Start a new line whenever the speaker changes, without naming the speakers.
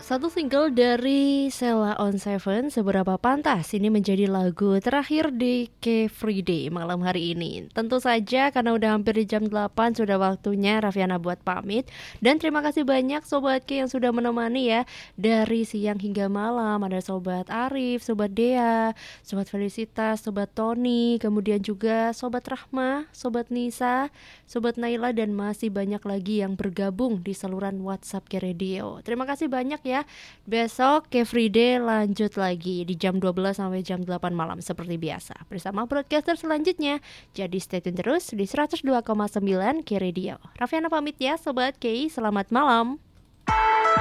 Satu single dari Sheila on 7, Seberapa Pantas, ini menjadi lagu terakhir di K Free Day malam hari ini. Tentu saja karena udah hampir di jam 8 sudah waktunya Raffiana buat pamit. Dan terima kasih banyak Sobat K yang sudah menemani ya. Dari siang hingga malam ada Sobat Arif, Sobat Dea, Sobat Felicitas, Sobat Tony, kemudian juga Sobat Rahma, Sobat Nisa, Sobat Naila, dan masih banyak lagi yang bergabung di saluran WhatsApp K Radio. Terima kasih banyak ya. Besok K Free Day lanjut lagi di jam 12 sampai jam 8 malam seperti biasa bersama broadcaster selanjutnya. Jadi stay tune terus di 102,9 K Radio. Raffiana pamit ya Sobat K, selamat malam.